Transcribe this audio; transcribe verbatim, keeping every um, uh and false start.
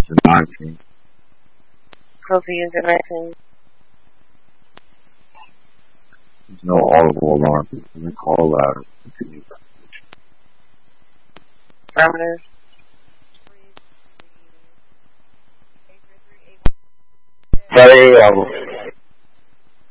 in my opinion. Hope you use it nicely. There's no audible alarm. Let me call louder. Continue. Affirmative. Sorry,